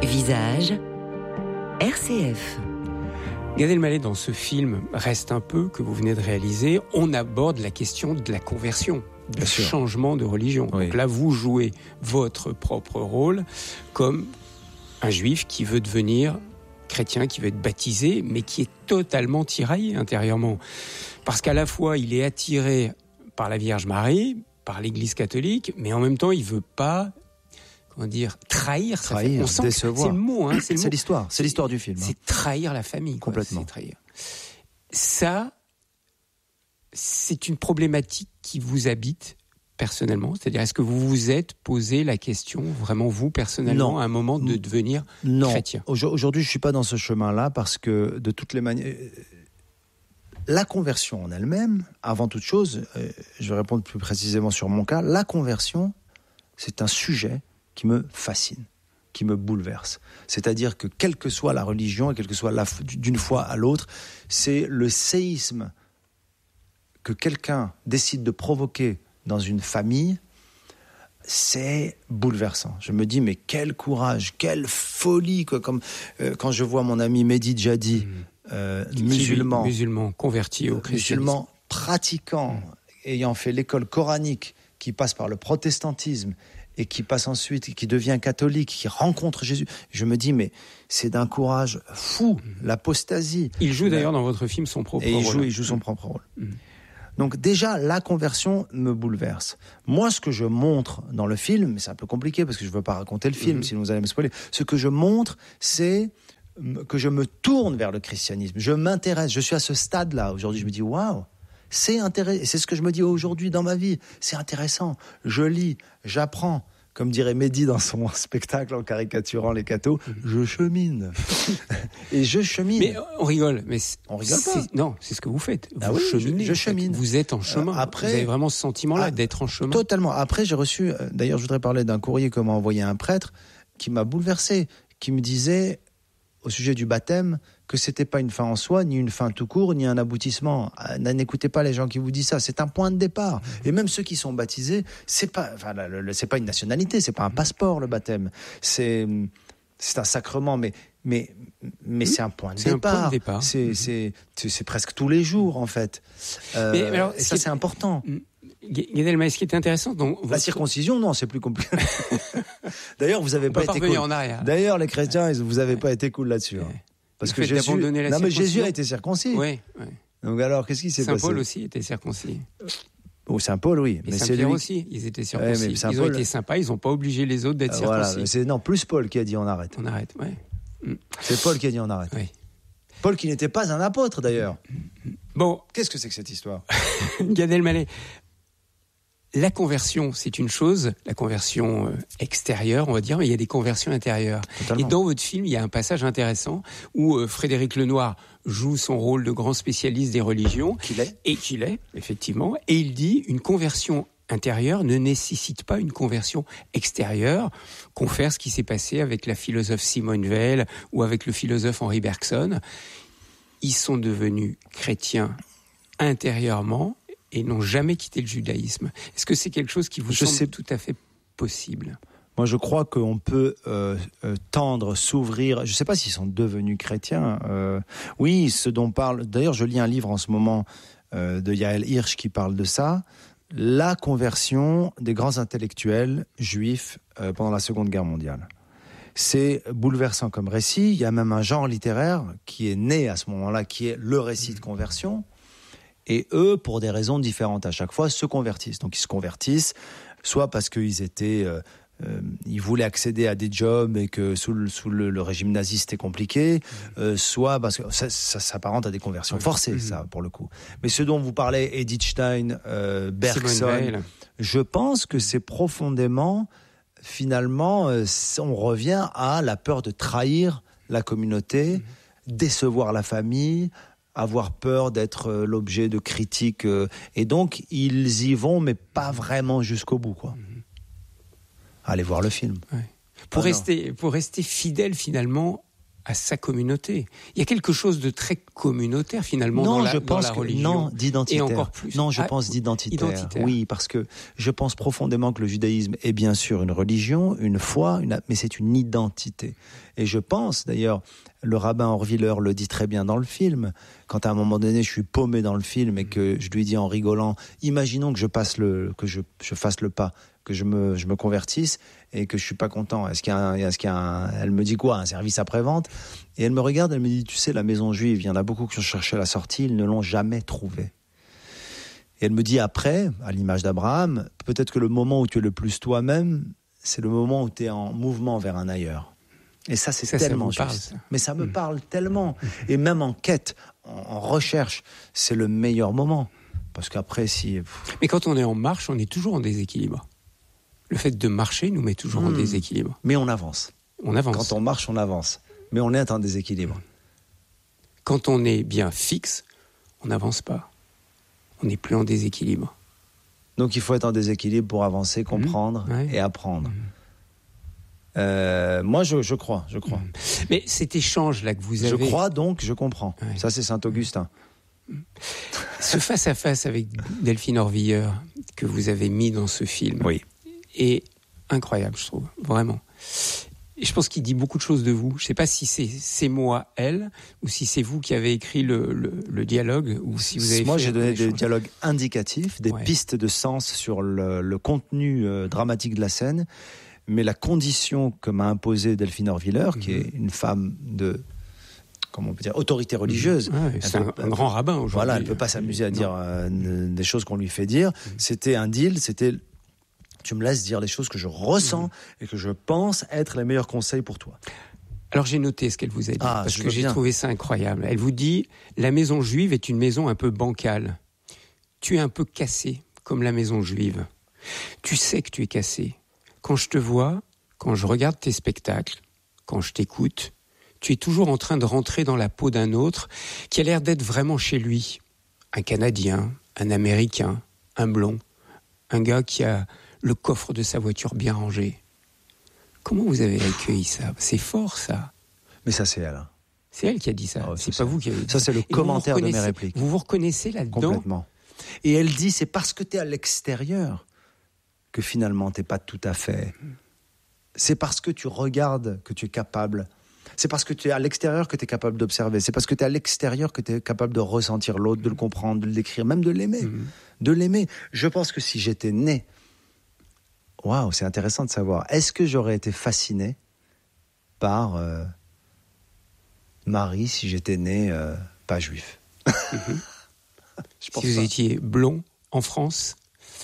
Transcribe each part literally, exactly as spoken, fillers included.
Visage, R C F. Gad Elmaleh, dans ce film Reste un peu, que vous venez de réaliser, on aborde la question de la conversion, du changement de religion. Oui. Donc là, vous jouez votre propre rôle comme un juif qui veut devenir chrétien, qui veut être baptisé, mais qui est totalement tiraillé intérieurement. Parce qu'à la fois, il est attiré par la Vierge Marie, par l'Église catholique, mais en même temps, il veut pas... Comment dire, trahir, trahir, ça fait, on sent décevoir. C'est le mot, hein, c'est, le c'est mot. l'histoire, c'est l'histoire du film. C'est hein. trahir la famille, quoi. Complètement. C'est trahir. Ça, c'est une problématique qui vous habite personnellement. C'est-à-dire, est-ce que vous vous êtes posé la question, vraiment vous personnellement, non. à un moment de devenir non. chrétien ? Aujourd'hui, je suis pas dans ce chemin-là parce que de toutes les manières, la conversion en elle-même, avant toute chose, je vais répondre plus précisément sur mon cas. La conversion, c'est un sujet qui me fascine, qui me bouleverse. C'est-à-dire que quelle que soit la religion et quelle que soit la, d'une foi à l'autre, c'est le séisme que quelqu'un décide de provoquer dans une famille, c'est bouleversant. Je me dis, mais quel courage, quelle folie, quoi, comme euh, quand je vois mon ami Mehdi Djadi, euh, musulman, musulman converti au christianisme, musulman pratiquant, mmh. ayant fait l'école coranique, qui passe par le protestantisme, et qui passe ensuite, qui devient catholique, qui rencontre Jésus. Je me dis, mais c'est d'un courage fou, mmh. l'apostasie. Il joue d'ailleurs dans votre film son propre et rôle. Et il joue, il joue son mmh. propre rôle. Mmh. Donc déjà, la conversion me bouleverse. Moi, ce que je montre dans le film, c'est un peu compliqué parce que je ne veux pas raconter le film, mmh. sinon vous allez me spoiler. Ce que je montre, c'est que je me tourne vers le christianisme. Je m'intéresse, je suis à ce stade-là. Aujourd'hui, je me dis, waouh, c'est intéressant. C'est ce que je me dis aujourd'hui dans ma vie. C'est intéressant. Je lis, j'apprends. Comme dirait Mehdi dans son spectacle en caricaturant les cathos, je chemine. Et je chemine. Mais on rigole. Mais on rigole pas. C'est, non, c'est ce que vous faites. Vous ah oui, cheminez. Je, je chemine. Vous êtes en chemin. Euh, après, vous avez vraiment ce sentiment-là ah, d'être en chemin. Totalement. Après, j'ai reçu. D'ailleurs, je voudrais parler d'un courrier que m'a envoyé un prêtre qui m'a bouleversé, qui me disait au sujet du baptême que c'était pas une fin en soi, ni une fin tout court, ni un aboutissement. N'écoutez pas les gens qui vous disent ça. C'est un point de départ. Et même ceux qui sont baptisés, c'est pas, enfin, le, le, c'est pas une nationalité, c'est pas un passeport le baptême. C'est, c'est un sacrement, mais, mais, mais c'est un point de c'est départ. Un point de départ. C'est, mmh. c'est, c'est, c'est presque tous les jours en fait. Euh, mais, mais alors, et ça, c'est, c'est important. Gad Elmaleh, ce qui est intéressant, donc la circoncision, non, c'est plus compliqué. D'ailleurs, vous avez On pas peut été cool. En arrière. D'ailleurs, les chrétiens, vous avez pas été cool là-dessus. Ouais. Hein. Parce le que Jésus, la non mais Jésus a été circoncis. Oui. oui. Donc alors, qu'est-ce qui s'est Saint passé ? Saint Paul aussi était circoncis. Oh, Saint Paul, oui. Mais, mais Saint c'est Pierre lui... aussi, ils étaient circoncis. Ouais, ils Paul... ont été sympas, ils n'ont pas obligé les autres d'être euh, circoncis. Voilà, c'est non plus Paul qui a dit on arrête. On arrête, ouais. Mm. C'est Paul qui a dit on arrête. Oui. Paul qui n'était pas un apôtre d'ailleurs. Bon, qu'est-ce que c'est que cette histoire ? Gad Elmaleh. La conversion, c'est une chose, la conversion euh, extérieure, on va dire, mais il y a des conversions intérieures. Totalement. Et dans votre film, il y a un passage intéressant où euh, Frédéric Lenoir joue son rôle de grand spécialiste des religions. Qu'il est. Et qu'il est, effectivement. Et il dit, une conversion intérieure ne nécessite pas une conversion extérieure. Confère ce qui s'est passé avec la philosophe Simone Weil ou avec le philosophe Henri Bergson. Ils sont devenus chrétiens intérieurement et n'ont jamais quitté le judaïsme. Est-ce que c'est quelque chose qui vous je semble sais... tout à fait possible ? Moi, je crois qu'on peut euh, euh, tendre, s'ouvrir. Je ne sais pas s'ils sont devenus chrétiens. Euh, oui, ce dont parle... D'ailleurs, je lis un livre en ce moment euh, de Yael Hirsch qui parle de ça. La conversion des grands intellectuels juifs euh, pendant la Seconde Guerre mondiale. C'est bouleversant comme récit. Il y a même un genre littéraire qui est né à ce moment-là, qui est le récit de conversion. Et eux, pour des raisons différentes à chaque fois, se convertissent. Donc ils se convertissent, soit parce qu'ils étaient, euh, euh, ils voulaient accéder à des jobs et que sous le, sous le, le régime nazi c'était compliqué, euh, soit parce que ça, ça s'apparente à des conversions forcées, mmh. ça pour le coup. Mais ce dont vous parlez, Edith Stein, euh, Bergson, je pense que c'est profondément, finalement, euh, on revient à la peur de trahir la communauté, mmh. décevoir la famille, avoir peur d'être l'objet de critiques. Et donc, ils y vont, mais pas vraiment jusqu'au bout, quoi. Mmh. Allez voir le film. Ouais. Pour, ah rester, pour rester fidèle, finalement, à sa communauté. Il y a quelque chose de très communautaire finalement non, dans, la, je dans pense la que, religion. Non, d'identitaire. Et encore plus. Non, je ah, pense d'identitaire. Identitaire. Oui, parce que je pense profondément que le judaïsme est bien sûr une religion, une foi, une, mais c'est une identité. Et je pense, d'ailleurs, le rabbin Orviller le dit très bien dans le film, quand à un moment donné je suis paumé dans le film et que je lui dis en rigolant, imaginons que je passe le, que je, je fasse le pas, que je me, je me convertisse et que je suis pas content. Est-ce qu'il y a un, est-ce qu'il y a un, elle me dit quoi? Un service après-vente? Et elle me regarde, elle me dit, tu sais, la maison juive, il y en a beaucoup qui ont cherché la sortie, ils ne l'ont jamais trouvée. Et elle me dit après, à l'image d'Abraham, peut-être que le moment où tu es le plus toi-même, c'est le moment où tu es en mouvement vers un ailleurs. Et ça, c'est ça, tellement ça juste. Parle, ça. Mais ça me mmh. parle tellement. Et même en quête, en, en recherche, c'est le meilleur moment. Parce qu'après, si... Mais quand on est en marche, on est toujours en déséquilibre. Le fait de marcher nous met toujours mmh. en déséquilibre. Mais on avance. On avance. Quand on marche, on avance. Mais on est en déséquilibre. Quand on est bien fixe, on n'avance pas. On n'est plus en déséquilibre. Donc il faut être en déséquilibre pour avancer, comprendre mmh. ouais. et apprendre. Mmh. Euh, moi, je, je crois, je crois. Mmh. Mais cet échange-là que vous avez... Je crois donc, je comprends. Ouais. Ça, c'est Saint-Augustin. Mmh. Ce face-à-face avec Delphine Orviller que vous avez mis dans ce film oui. est incroyable, je trouve, vraiment. Et je pense qu'il dit beaucoup de choses de vous. Je ne sais pas si c'est, c'est moi, elle, ou si c'est vous qui avez écrit le, le, le dialogue, ou si vous avez Moi, fait j'ai donné des dialogues indicatifs, des ouais. pistes de sens sur le, le contenu euh, dramatique de la scène, mais la condition que m'a imposée Delphine Orviller, mmh. qui est une femme de... comment on peut dire, autorité religieuse. Ouais, c'est un, un grand rabbin aujourd'hui. Voilà, elle ne peut pas s'amuser à non. dire euh, des choses qu'on lui fait dire. Mmh. C'était un deal, c'était... Tu me laisses dire les choses que je ressens mmh. et que je pense être les meilleurs conseils pour toi. Alors j'ai noté ce qu'elle vous a dit, ah, parce que j'ai bien. trouvé ça incroyable. Elle vous dit, la maison juive est une maison un peu bancale. Tu es un peu cassé, comme la maison juive. Tu sais que tu es cassé. Quand je te vois, quand je regarde tes spectacles, quand je t'écoute, tu es toujours en train de rentrer dans la peau d'un autre qui a l'air d'être vraiment chez lui. Un Canadien, un Américain, un blond, un gars qui a le coffre de sa voiture bien rangé. Comment vous avez accueilli ça? C'est fort, ça. Mais ça, c'est elle. C'est elle qui a dit ça. Oh, c'est, c'est pas vous qui avez dit ça. Ça, c'est le Et commentaire de mes répliques. Vous vous reconnaissez là-dedans? Complètement. Et elle dit, c'est parce que tu es à l'extérieur que finalement, tu n'es pas tout à fait... C'est parce que tu regardes que tu es capable... C'est parce que tu es à l'extérieur que tu es capable d'observer. C'est parce que tu es à l'extérieur que tu es capable de ressentir l'autre, de le comprendre, de le décrire, même de l'aimer. Mm-hmm. De l'aimer. Je pense que si j'étais né... Waouh, c'est intéressant de savoir. Est-ce que j'aurais été fasciné par euh, Marie si j'étais né euh, pas juif? Mm-hmm. Je pense si vous pas. étiez blond en France,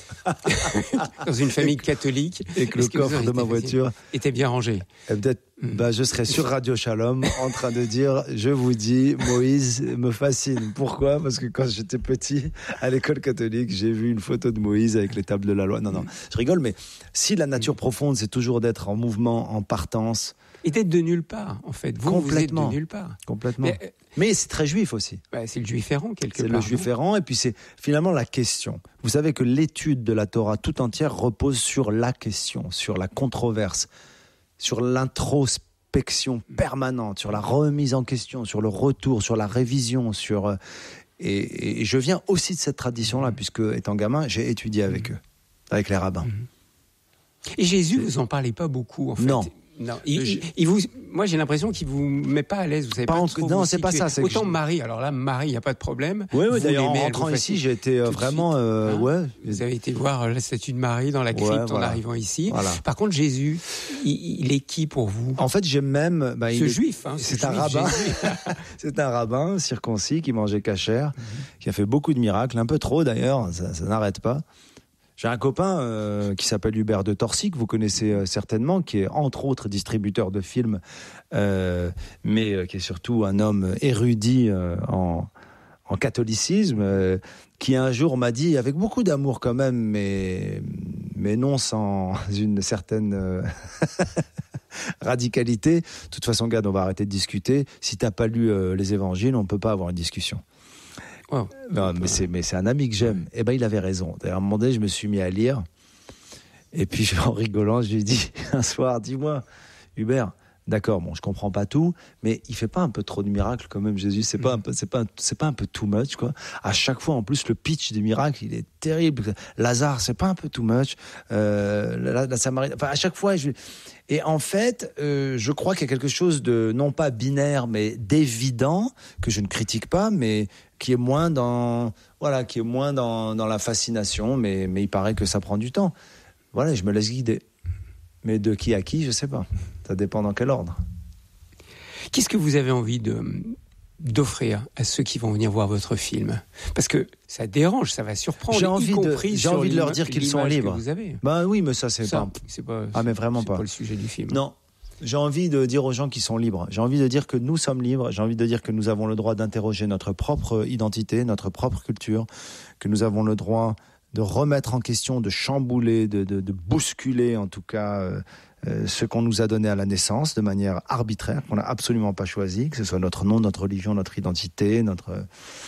dans une famille et que, catholique, et que le coffre de ma voiture était bien rangé. Et peut-être, mm. bah, je serais sur Radio Shalom en train de dire, je vous dis, Moïse me fascine. Pourquoi? Parce que quand j'étais petit, à l'école catholique, j'ai vu une photo de Moïse avec les tables de la loi. Non, non, je rigole, mais si la nature profonde, c'est toujours d'être en mouvement, en partance. Et d'être de nulle part, en fait. Vous, vous êtes de nulle part. Complètement. Mais, mais c'est très juif aussi. Bah, c'est le juif errant, quelque c'est part. C'est le juif errant, et puis c'est finalement la question. Vous savez que l'étude de la Torah tout entière repose sur la question, sur la controverse, sur l'introspection permanente, sur la remise en question, sur le retour, sur la révision, sur... Et, et je viens aussi de cette tradition-là, puisque, étant gamin, j'ai étudié avec eux, avec les rabbins. Et Jésus, c'est... vous en parlez pas beaucoup, en fait. Non. Non, il, il, il vous, moi j'ai l'impression qu'il vous met pas à l'aise. Vous savez pas, pas trop. Non, c'est pas ça. C'est Autant je... Marie. Alors là, Marie, il y a pas de problème. Oui, oui. D'ailleurs, en rentrant ici, j'ai été euh, vraiment, suite, euh, hein, ouais. Vous avez été voir la statue de Marie dans la crypte ouais, voilà. en arrivant ici. Voilà. Par contre, Jésus, il, il est qui pour vous? En fait, j'aime même. Bah, ce il est... juif. Hein, c'est ce un juif, rabbin. C'est un rabbin circoncis qui mangeait cachère, mm-hmm. qui a fait beaucoup de miracles, un peu trop d'ailleurs. Ça, ça n'arrête pas. J'ai un copain euh, qui s'appelle Hubert de Torcy, que vous connaissez euh, certainement, qui est entre autres distributeur de films, euh, mais euh, qui est surtout un homme érudit euh, en, en catholicisme, euh, qui un jour m'a dit, avec beaucoup d'amour quand même, mais, mais non sans une certaine euh, radicalité, de toute façon, Gad, on va arrêter de discuter. Si t'as pas lu euh, les évangiles, on peut pas avoir une discussion. Wow. Non, mais, c'est, mais c'est un ami que j'aime. Et eh ben il avait raison. D'ailleurs, à un moment donné, je me suis mis à lire. Et puis, en rigolant, je lui ai dit un soir, dis-moi, Hubert, D'accord, bon, je comprends pas tout, mais il fait pas un peu trop de miracles quand même, Jésus. C'est pas un peu, c'est pas, c'est pas un peu too much, quoi. À chaque fois, en plus, le pitch des miracles, il est terrible. Lazare, c'est pas un peu too much. Euh, la, la Samaritaine, enfin, à chaque fois, je... et en fait, euh, je crois qu'il y a quelque chose de non pas binaire, mais d'évident que je ne critique pas, mais qui est moins dans, voilà, qui est moins dans, dans la fascination, mais, mais il paraît que ça prend du temps. Voilà, je me laisse guider. Mais de qui à qui, je sais pas. Ça dépend dans quel ordre. Qu'est-ce que vous avez envie de, d'offrir à ceux qui vont venir voir votre film ? Parce que ça dérange, ça va surprendre. J'ai envie, y de, compris j'ai envie de leur dire qu'ils sont libres. Vous avez. Bah oui, mais ça, c'est, ça, pas... c'est pas. Ah, mais vraiment c'est pas. pas le sujet du film. Non. J'ai envie de dire aux gens qu'ils sont libres. J'ai envie de dire que nous sommes libres. J'ai envie de dire que nous avons le droit d'interroger notre propre identité, notre propre culture, que nous avons le droit de remettre en question, de chambouler, de, de, de bousculer en tout cas euh, euh, ce qu'on nous a donné à la naissance de manière arbitraire, qu'on n'a absolument pas choisi, que ce soit notre nom, notre religion, notre identité, notre...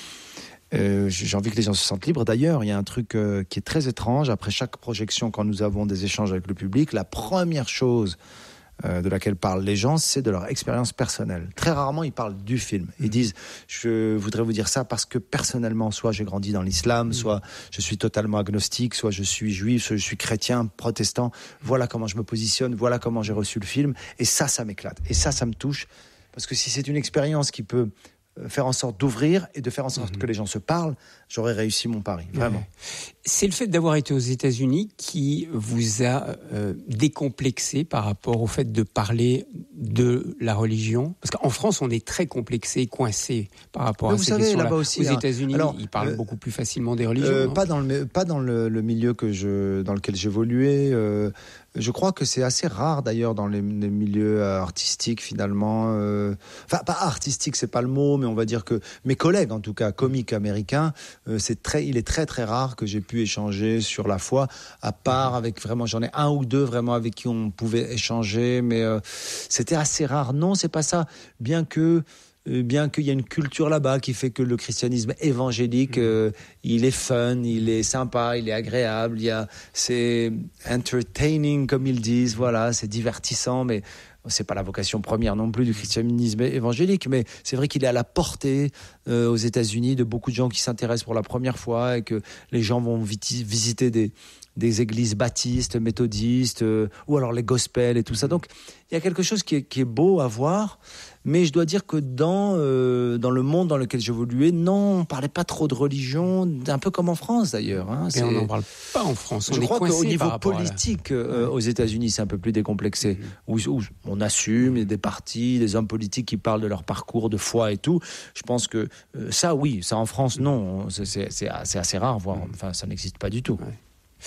Euh, j'ai envie que les gens se sentent libres. D'ailleurs, il y a un truc euh, qui est très étrange. Après chaque projection, quand nous avons des échanges avec le public, la première chose Euh, de laquelle parlent les gens, c'est de leur expérience personnelle. Très rarement, ils parlent du film. Ils disent, je voudrais vous dire ça parce que personnellement, soit j'ai grandi dans l'islam, soit je suis totalement agnostique, soit je suis juif, soit je suis chrétien, protestant. Voilà comment je me positionne, voilà comment j'ai reçu le film. Et ça, ça m'éclate. Et ça, ça me touche. Parce que si c'est une expérience qui peut faire en sorte d'ouvrir et de faire en sorte mmh. que les gens se parlent, j'aurais réussi mon pari, vraiment. Ouais. C'est le fait d'avoir été aux États-Unis qui vous a euh, décomplexé par rapport au fait de parler de la religion. Parce qu'en France, on est très complexé, coincé par rapport Mais à vous ces savez, questions-là. là-bas aussi, aux hein. États-Unis, Alors, ils parlent euh, beaucoup plus facilement des religions. Euh, non pas dans le pas dans le, le milieu que je dans lequel j'évoluais. Euh, je crois que c'est assez rare d'ailleurs dans les, les milieux artistiques finalement. Euh, enfin, pas artistique, c'est pas le mot, mais on va dire que mes collègues, en tout cas comiques américains, euh, c'est très, il est très très rare que j'ai pu échanger sur la foi. À part avec vraiment, j'en ai un ou deux vraiment avec qui on pouvait échanger, mais euh, c'était assez rare. Non, c'est pas ça. Bien que bien qu'il y a une culture là-bas qui fait que le christianisme évangélique, euh, il est fun, il est sympa, il est agréable, il y a, c'est entertaining comme ils disent, voilà, c'est divertissant, mais c'est pas la vocation première non plus du christianisme évangélique, mais c'est vrai qu'il est à la portée euh, aux États-Unis de beaucoup de gens qui s'intéressent pour la première fois et que les gens vont viti- visiter des des églises baptistes, méthodistes, euh, ou alors les gospels et tout ça. Donc, il y a quelque chose qui est, qui est beau à voir, mais je dois dire que dans, euh, dans le monde dans lequel j'évoluais, non, on ne parlait pas trop de religion, un peu comme en France d'ailleurs. Hein. Et on n'en parle pas en France. On je est crois qu'au niveau politique, la... euh, aux États-Unis, c'est un peu plus décomplexé, mmh. où, où on assume, il y a des partis, des hommes politiques qui parlent de leur parcours, de foi et tout. Je pense que euh, ça, oui, ça en France, non, c'est, c'est, c'est, c'est assez rare, voire, enfin, ça n'existe pas du tout. Ouais.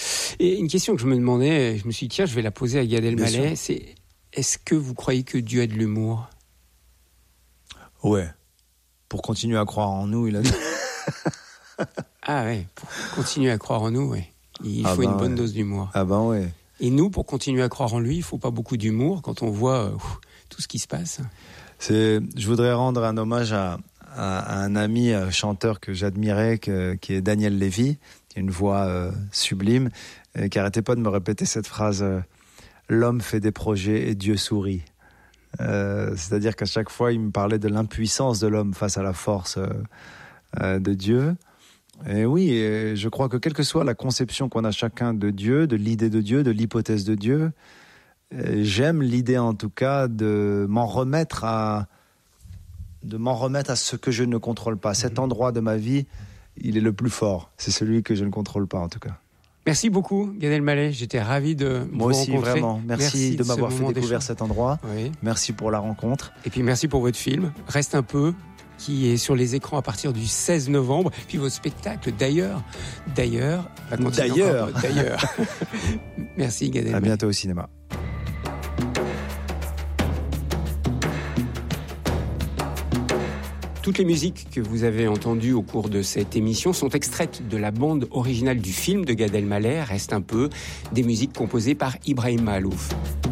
Et une question que je me demandais, je me suis dit, tiens, je vais la poser à Gad Elmaleh, c'est, est-ce que vous croyez que Dieu a de l'humour ? Ouais. Pour continuer à croire en nous, il a... Ah ouais, pour continuer à croire en nous, ouais. Il ah faut ben une bonne ouais. dose d'humour. Ah ben ouais. Et nous, pour continuer à croire en lui, il faut pas beaucoup d'humour quand on voit euh, tout ce qui se passe. C'est, je voudrais rendre un hommage à, à, à un ami un chanteur que j'admirais, que, qui est Daniel Lévy, qui a une voix euh, sublime, euh, qui arrêtait pas de me répéter cette phrase euh, « L'homme fait des projets et Dieu sourit euh, ». C'est-à-dire qu'à chaque fois, il me parlait de l'impuissance de l'homme face à la force euh, euh, de Dieu. Et oui, et je crois que quelle que soit la conception qu'on a chacun de Dieu, de l'idée de Dieu, de l'hypothèse de Dieu, j'aime l'idée en tout cas de m'en remettre à, de m'en remettre à ce que je ne contrôle pas. Cet endroit de ma vie, il est le plus fort. C'est celui que je ne contrôle pas en tout cas. Merci beaucoup, Gad Elmaleh. J'étais ravi de Moi vous aussi, rencontrer. vraiment. Merci, Merci de, de m'avoir fait découvrir d'échange. Cet endroit. Oui. Merci pour la rencontre. Et puis merci pour votre film. Reste un peu, qui est sur les écrans à partir du seize novembre. Puis votre spectacle, d'ailleurs, d'ailleurs, va continuer d'ailleurs. Encore, d'ailleurs. Merci, Gad Elmaleh. À bientôt au cinéma. Toutes les musiques que vous avez entendues au cours de cette émission sont extraites de la bande originale du film de Gad Elmaleh, Reste un peu, des musiques composées par Ibrahim Maalouf.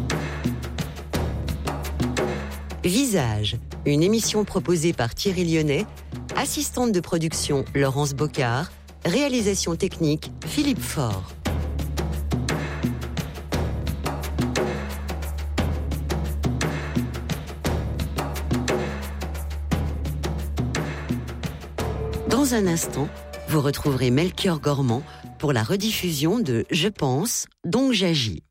Visage, une émission proposée par Thierry Lyonnais, assistante de production Laurence Bocard, réalisation technique Philippe Faure. Dans un instant, vous retrouverez Melchior Gormand pour la rediffusion de Je pense, donc j'agis.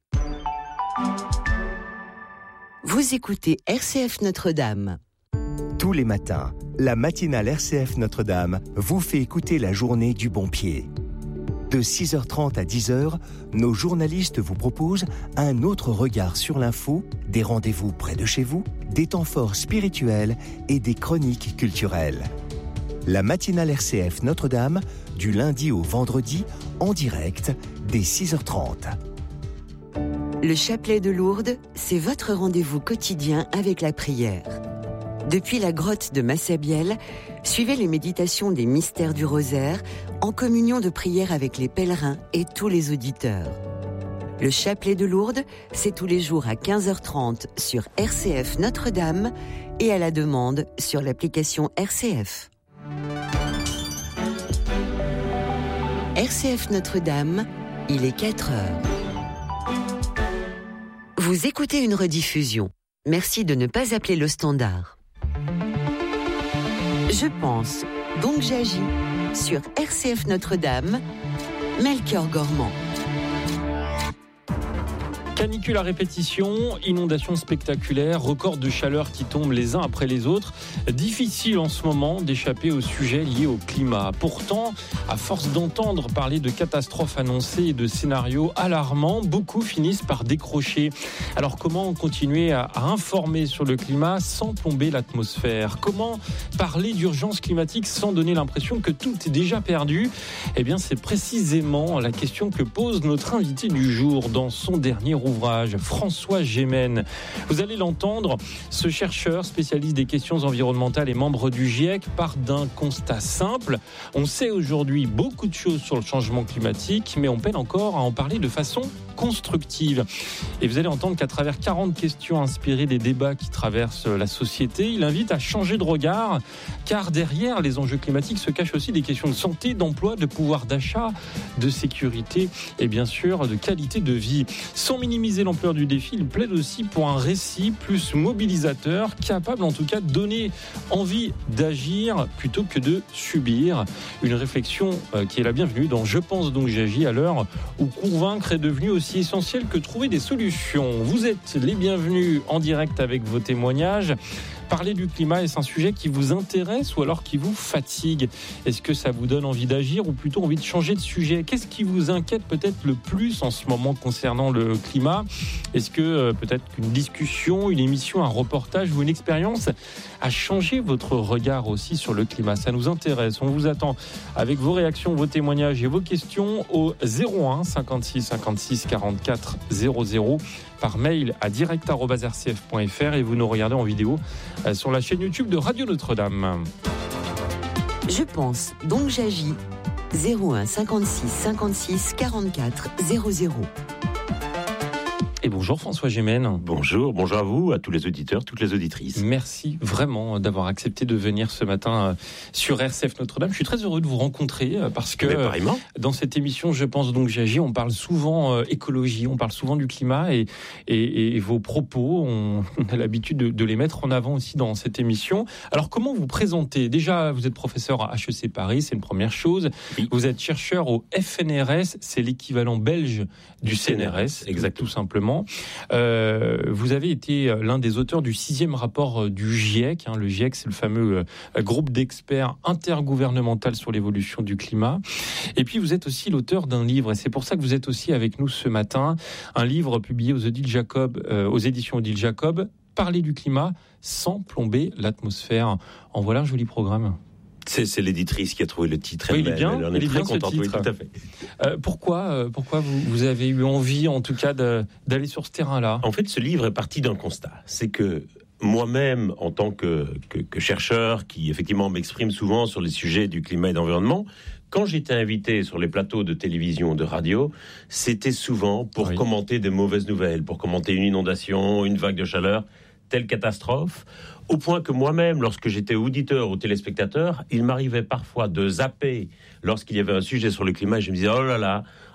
Vous écoutez R C F Notre-Dame. Tous les matins, la matinale R C F Notre-Dame vous fait écouter la journée du bon pied. De six heures trente à dix heures, nos journalistes vous proposent un autre regard sur l'info, des rendez-vous près de chez vous, des temps forts spirituels et des chroniques culturelles. La matinale R C F Notre-Dame, du lundi au vendredi, en direct, dès six heures trente. Le chapelet de Lourdes, c'est votre rendez-vous quotidien avec la prière. Depuis la grotte de Massabielle, suivez les méditations des mystères du rosaire en communion de prière avec les pèlerins et tous les auditeurs. Le chapelet de Lourdes, c'est tous les jours à quinze heures trente sur R C F Notre-Dame et à la demande sur l'application R C F. R C F Notre-Dame, il est quatre heures. Vous écoutez une rediffusion. Merci de ne pas appeler le standard. Je pense, donc j'agis. Sur R C F Notre-Dame, Melchior Gormand. Canicule à répétition, inondations spectaculaires, records de chaleur qui tombent les uns après les autres. Difficile en ce moment d'échapper aux sujets liés au climat. Pourtant, à force d'entendre parler de catastrophes annoncées et de scénarios alarmants, beaucoup finissent par décrocher. Alors comment continuer à, à informer sur le climat sans plomber l'atmosphère ? Comment parler d'urgence climatique sans donner l'impression que tout est déjà perdu ? Eh bien, c'est précisément la question que pose notre invité du jour dans son dernier ouvrage. Ouvrage, François Gémen. Vous allez l'entendre, ce chercheur spécialiste des questions environnementales et membre du GIEC part d'un constat simple. On sait aujourd'hui beaucoup de choses sur le changement climatique, mais on peine encore à en parler de façon constructive. Et vous allez entendre qu'à travers quarante questions inspirées des débats qui traversent la société, il invite à changer de regard, car derrière les enjeux climatiques se cachent aussi des questions de santé, d'emploi, de pouvoir d'achat, de sécurité et bien sûr de qualité de vie. Sans minimiser l'ampleur du défi, il plaide aussi pour un récit plus mobilisateur, capable en tout cas de donner envie d'agir plutôt que de subir. Une réflexion qui est la bienvenue dans Je pense donc j'agis, à l'heure où convaincre est devenu aussi essentiel que trouver des solutions. Vous êtes les bienvenus en direct avec vos témoignages. Parler du climat, est-ce un sujet qui vous intéresse ou alors qui vous fatigue ? Est-ce que ça vous donne envie d'agir ou plutôt envie de changer de sujet ? Qu'est-ce qui vous inquiète peut-être le plus en ce moment concernant le climat ? Est-ce que euh, peut-être qu'une discussion, une émission, un reportage ou une expérience a changé votre regard aussi sur le climat ? Ça nous intéresse. On vous attend avec vos réactions, vos témoignages et vos questions au zéro un cinquante-six cinquante-six quarante-quatre zéro zéro, par mail à direct arobase r c f point f r et vous nous regardez en vidéo sur la chaîne YouTube de Radio Notre-Dame. Je pense, donc j'agis. zéro un cinquante-six cinquante-six quarante-quatre zéro zéro. Et bonjour François Gémen. Bonjour, bonjour à vous, à tous les auditeurs, toutes les auditrices. Merci vraiment d'avoir accepté de venir ce matin sur R C F Notre-Dame. Je suis très heureux de vous rencontrer parce que dans cette émission, je pense donc j'agis, on parle souvent écologie, on parle souvent du climat et, et, et vos propos, on a l'habitude de, de les mettre en avant aussi dans cette émission. Alors comment vous présentez ? Déjà, vous êtes professeur à H E C Paris, c'est une première chose. Oui. Vous êtes chercheur au F N R S, c'est l'équivalent belge du C N R S, exact, tout simplement. Euh, vous avez été l'un des auteurs du sixième rapport du GIEC. Hein. Le GIEC, c'est le fameux euh, groupe d'experts intergouvernemental sur l'évolution du climat. Et puis, vous êtes aussi l'auteur d'un livre, et c'est pour ça que vous êtes aussi avec nous ce matin. Un livre publié aux, Odile Jacob, euh, aux éditions Odile Jacob, Parler du climat sans plomber l'atmosphère. En voilà un joli programme. C'est, c'est l'éditrice qui a trouvé le titre. Oui, il est bien, elle, elle, il est bien ce titre. Oui, tout à fait. Euh, pourquoi, euh, pourquoi vous, vous avez eu envie, en tout cas, de, d'aller sur ce terrain-là ? En fait, ce livre est parti d'un constat. C'est que moi-même, en tant que, que, que chercheur, qui effectivement m'exprime souvent sur les sujets du climat et de l'environnement, quand j'étais invité sur les plateaux de télévision, de radio, c'était souvent pour oui. commenter des mauvaises nouvelles, pour commenter une inondation, une vague de chaleur, telle catastrophe, au point que moi-même, lorsque j'étais auditeur ou téléspectateur, il m'arrivait parfois de zapper lorsqu'il y avait un sujet sur le climat, et je me disais, oh là là,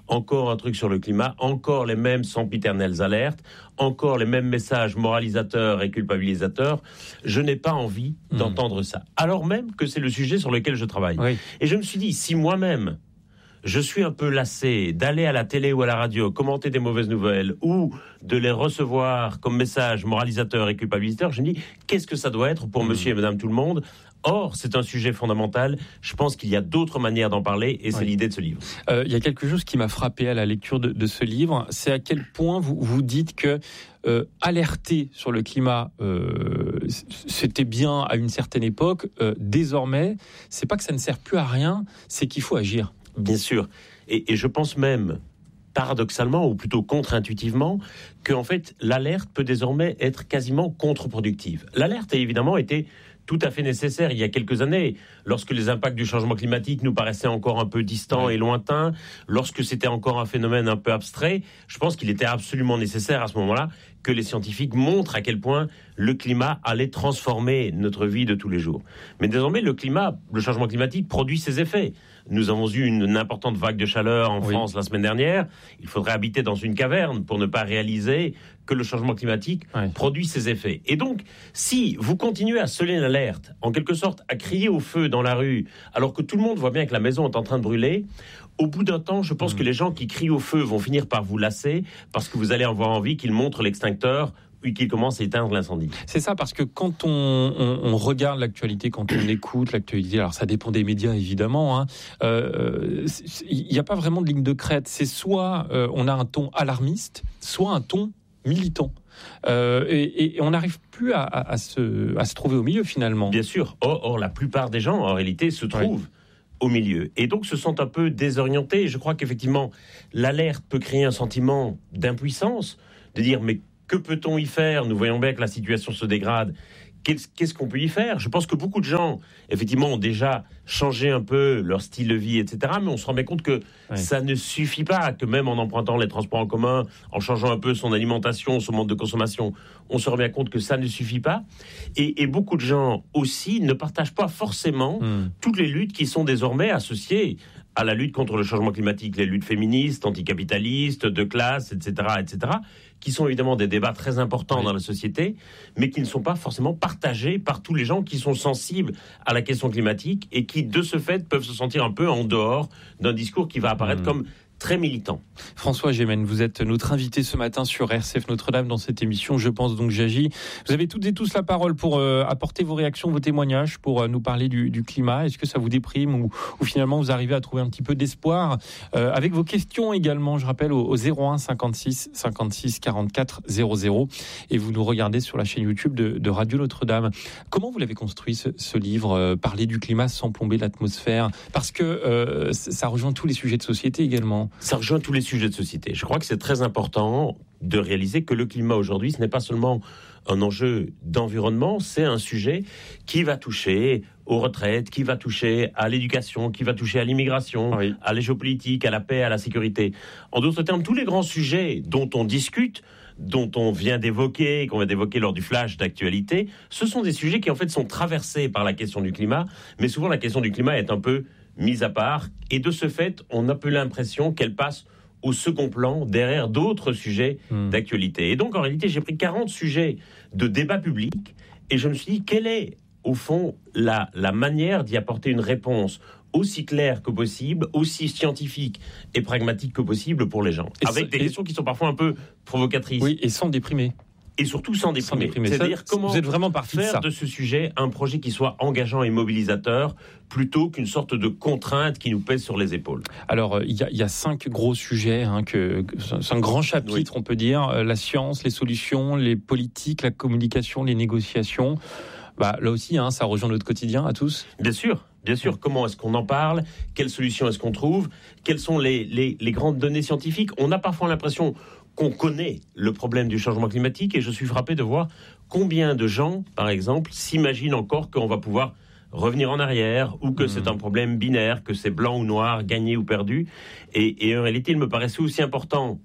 encore un truc sur le climat, encore les mêmes sempiternelles alertes, encore les mêmes messages moralisateurs et culpabilisateurs. Je n'ai pas envie mmh. d'entendre ça. Alors même que c'est le sujet sur lequel je travaille. Oui. Et je me suis dit, si moi-même, je suis un peu lassé d'aller à la télé ou à la radio commenter des mauvaises nouvelles ou de les recevoir comme messages moralisateurs et culpabilisateurs, je me dis, qu'est-ce que ça doit être pour mmh. monsieur et madame tout le monde ? Or, c'est un sujet fondamental. Je pense qu'il y a d'autres manières d'en parler et c'est oui. l'idée de ce livre. Euh, il y a quelque chose qui m'a frappé à la lecture de, de ce livre, c'est à quel point vous, vous dites que euh, alerter sur le climat, euh, c'était bien à une certaine époque. Euh, désormais, c'est pas que ça ne sert plus à rien, c'est qu'il faut agir. Bien sûr. Et, et je pense même, paradoxalement, ou plutôt contre-intuitivement, qu'en fait, l'alerte peut désormais être quasiment contre-productive. L'alerte a évidemment été tout à fait nécessaire il y a quelques années, lorsque les impacts du changement climatique nous paraissaient encore un peu distants et lointains, lorsque c'était encore un phénomène un peu abstrait. Je pense qu'il était absolument nécessaire à ce moment-là que les scientifiques montrent à quel point le climat allait transformer notre vie de tous les jours. Mais désormais, le climat, le changement climatique produit ses effets. Nous avons eu une, une importante vague de chaleur en oui. France la semaine dernière. Il faudrait habiter dans une caverne pour ne pas réaliser que le changement climatique oui. produit ses effets. Et donc, si vous continuez à sonner l'alerte, en quelque sorte à crier au feu dans la rue, alors que tout le monde voit bien que la maison est en train de brûler, au bout d'un temps, je pense mmh. que les gens qui crient au feu vont finir par vous lasser parce que vous allez avoir envie qu'ils montrent l'extincteur et qu'ils commencent à éteindre l'incendie. C'est ça, parce que quand on, on, on regarde l'actualité, quand on écoute l'actualité, alors ça dépend des médias évidemment, hein, euh, il n'y a pas vraiment de ligne de crête. C'est soit euh, on a un ton alarmiste, soit un ton militant. Euh, et, et on n'arrive plus à, à, à, se, à se trouver au milieu finalement. Bien sûr. Or, or la plupart des gens, en réalité, se trouvent oui. au milieu. Et donc se sentent un peu désorientés. Et je crois qu'effectivement, l'alerte peut créer un sentiment d'impuissance, de dire mais que peut-on y faire ? Nous voyons bien que la situation se dégrade. Qu'est-ce, qu'est-ce qu'on peut y faire ? Je pense que beaucoup de gens, effectivement, ont déjà changé un peu leur style de vie, et cetera. Mais on se rend bien compte que oui. ça ne suffit pas, que même en empruntant les transports en commun, en changeant un peu son alimentation, son mode de consommation, on se rend bien compte que ça ne suffit pas. Et, et beaucoup de gens aussi ne partagent pas forcément mmh. toutes les luttes qui sont désormais associées à la lutte contre le changement climatique, les luttes féministes, anticapitalistes, de classe, et cetera, et cetera, qui sont évidemment des débats très importants oui. dans la société, mais qui ne sont pas forcément partagés par tous les gens qui sont sensibles à la question climatique et qui, de ce fait, peuvent se sentir un peu en dehors d'un discours qui va apparaître mmh. comme très militant. François Gémen, vous êtes notre invité ce matin sur R C F Notre-Dame dans cette émission Je pense donc j'agis. Vous avez toutes et tous la parole pour euh, apporter vos réactions, vos témoignages, pour euh, nous parler du, du climat. Est-ce que ça vous déprime ou, ou finalement vous arrivez à trouver un petit peu d'espoir euh, avec vos questions également, je rappelle, au, au zéro un cinquante-six cinquante-six quarante-quatre zéro zéro et vous nous regardez sur la chaîne YouTube de, de Radio Notre-Dame. Comment vous l'avez construit ce, ce livre, euh, Parler du climat sans plomber l'atmosphère ? Parce que euh, ça rejoint tous les sujets de société également. Ça rejoint tous les sujets de société. Je crois que c'est très important de réaliser que le climat aujourd'hui, ce n'est pas seulement un enjeu d'environnement, c'est un sujet qui va toucher aux retraites, qui va toucher à l'éducation, qui va toucher à l'immigration, oui. à la géopolitique, à la paix, à la sécurité. En d'autres termes, tous les grands sujets dont on discute, dont on vient d'évoquer, qu'on vient d'évoquer lors du flash d'actualité, ce sont des sujets qui en fait sont traversés par la question du climat, mais souvent la question du climat est un peu mise à part, et de ce fait, on a peu l'impression qu'elle passe au second plan, derrière d'autres sujets mmh. d'actualité. Et donc, en réalité, j'ai pris quarante sujets de débat public, et je me suis dit, quelle est, au fond, la, la manière d'y apporter une réponse aussi claire que possible, aussi scientifique et pragmatique que possible pour les gens, et avec des et... questions qui sont parfois un peu provocatrices. Oui, et sans déprimer. Et surtout sans déprimer. Sans déprimer. C'est-à-dire ça, comment vous êtes vraiment parti faire de, ça. de ce sujet un projet qui soit engageant et mobilisateur plutôt qu'une sorte de contrainte qui nous pèse sur les épaules. Alors, il y, y a cinq gros sujets, hein, que, que c'est un grand chapitre, oui. on peut dire. La science, les solutions, les politiques, la communication, les négociations. Bah, là aussi, hein, ça rejoint notre quotidien à tous. Bien sûr. Bien sûr, comment est-ce qu'on en parle ? Quelles solutions est-ce qu'on trouve ? Quelles sont les, les, les grandes données scientifiques ? On a parfois l'impression qu'on connaît le problème du changement climatique et je suis frappé de voir combien de gens, par exemple, s'imaginent encore qu'on va pouvoir revenir en arrière ou que mmh. c'est un problème binaire, que c'est blanc ou noir, gagné ou perdu. Et, et en réalité, il me paraissait aussi important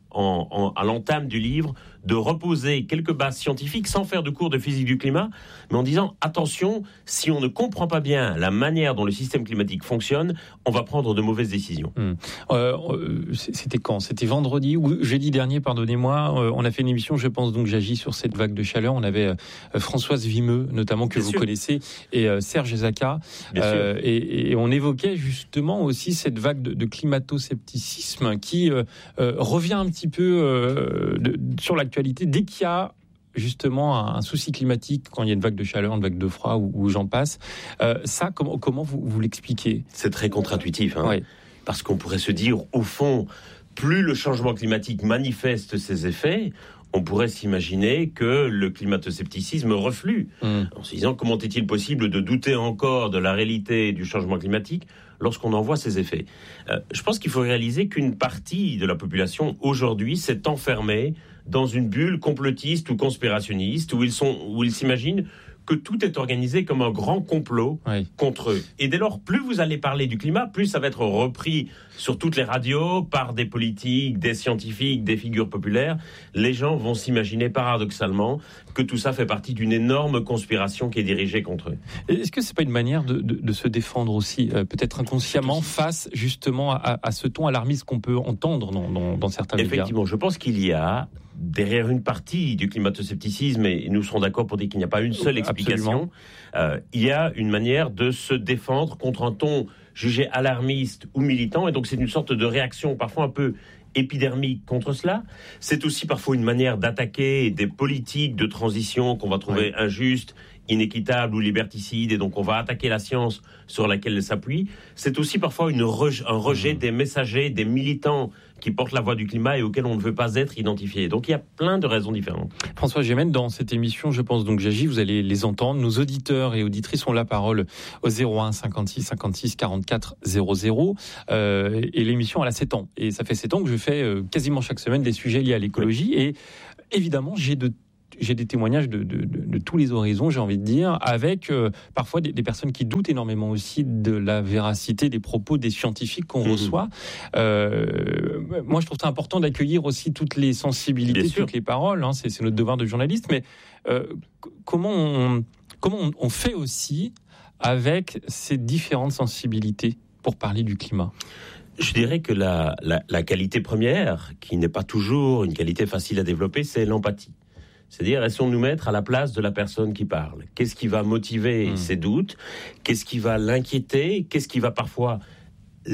en, en, à l'entame du livre, de reposer quelques bases scientifiques sans faire de cours de physique du climat, mais en disant attention, si on ne comprend pas bien la manière dont le système climatique fonctionne, on va prendre de mauvaises décisions. Mmh. Euh, c'était quand ? C'était vendredi ou jeudi dernier, pardonnez-moi. Euh, on a fait une émission, je pense donc j'agis sur cette vague de chaleur. On avait euh, Françoise Vimeux, notamment, que bien vous sûr. connaissez, et euh, Serge Zaka. Euh, et, et on évoquait justement aussi cette vague de, de climato-scepticisme qui euh, euh, revient un petit peu euh, de, sur l'actualité. Dès qu'il y a justement un souci climatique, quand il y a une vague de chaleur, une vague de froid ou, ou j'en passe, euh, ça, comment, comment vous, vous l'expliquez ? C'est très contre-intuitif, hein, oui. Parce qu'on pourrait se dire, au fond, plus le changement climatique manifeste ses effets, on pourrait s'imaginer que le climato-scepticisme reflue, mmh. en se disant comment est-il possible de douter encore de la réalité du changement climatique lorsqu'on en voit ses effets. Euh, je pense qu'il faut réaliser qu'une partie de la population aujourd'hui s'est enfermée dans une bulle complotiste ou conspirationniste où ils sont, où ils s'imaginent que tout est organisé comme un grand complot oui. contre eux. Et dès lors, plus vous allez parler du climat, plus ça va être repris sur toutes les radios, par des politiques, des scientifiques, des figures populaires. Les gens vont s'imaginer paradoxalement que tout ça fait partie d'une énorme conspiration qui est dirigée contre eux. Est-ce que c'est pas une manière de, de, de se défendre aussi, euh, peut-être inconsciemment, face justement à, à ce ton alarmiste qu'on peut entendre dans, dans, dans certains médias ? Effectivement, je pense qu'il y a derrière une partie du climato-scepticisme, et nous serons d'accord pour dire qu'il n'y a pas une seule explication, euh, il y a une manière de se défendre contre un ton jugé alarmiste ou militant, et donc c'est une sorte de réaction parfois un peu épidermique contre cela. C'est aussi parfois une manière d'attaquer des politiques de transition qu'on va trouver oui. injustes, inéquitables ou liberticides, et donc on va attaquer la science sur laquelle elle s'appuie. C'est aussi parfois une re- un rejet mmh. des messagers, des militants qui portent la voix du climat et auxquels on ne veut pas être identifié. Donc il y a plein de raisons différentes. François Gémen, dans cette émission, je pense donc j'agis, vous allez les entendre. Nos auditeurs et auditrices ont la parole au zéro un cinquante-six cinquante-six quarante-quatre zéro zéro. Euh, et l'émission, elle a sept ans. Et ça fait sept ans que je fais euh, quasiment chaque semaine des sujets liés à l'écologie. Oui. Et évidemment, j'ai de J'ai des témoignages de, de, de, de tous les horizons, j'ai envie de dire, avec euh, parfois des, des personnes qui doutent énormément aussi de la véracité des propos des scientifiques qu'on mmh. reçoit. Euh, moi, je trouve ça important d'accueillir aussi toutes les sensibilités, toutes les paroles. Hein, c'est, c'est notre devoir de journaliste. Mais euh, comment, on, comment on, on fait aussi avec ces différentes sensibilités pour parler du climat ? Je dirais que la, la, la qualité première, qui n'est pas toujours une qualité facile à développer, c'est l'empathie. C'est-à-dire, essayons de nous mettre à la place de la personne qui parle. Qu'est-ce qui va motiver mmh. ses doutes ? Qu'est-ce qui va l'inquiéter ? Qu'est-ce qui va parfois l'énerver ?